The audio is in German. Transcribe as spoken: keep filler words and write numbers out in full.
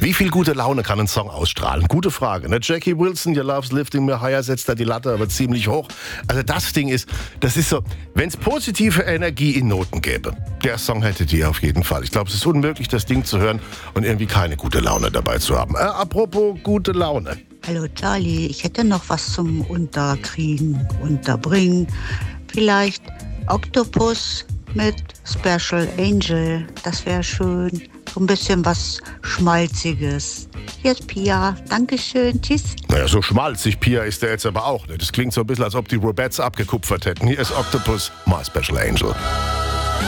Wie viel gute Laune kann ein Song ausstrahlen? Gute Frage. Ne? Jackie Wilson, Your Love's Lifting Me Higher, setzt da die Latte aber ziemlich hoch. Also das Ding ist, das ist so, wenn es positive Energie in Noten gäbe, der Song hätte die auf jeden Fall. Ich glaube, es ist unmöglich, das Ding zu hören und irgendwie keine gute Laune dabei zu haben. Äh, apropos gute Laune. Hallo Charlie, ich hätte noch was zum Unterkriegen, Unterbringen. Vielleicht Octopus mit Special Angel, das wäre schön. So ein bisschen was Schmalziges. Hier ist Pia, Dankeschön, tschüss. Naja, so schmalzig Pia ist der jetzt aber auch. Ne? Das klingt so ein bisschen, als ob die Robettes abgekupfert hätten. Hier ist Octopus, My Special Angel.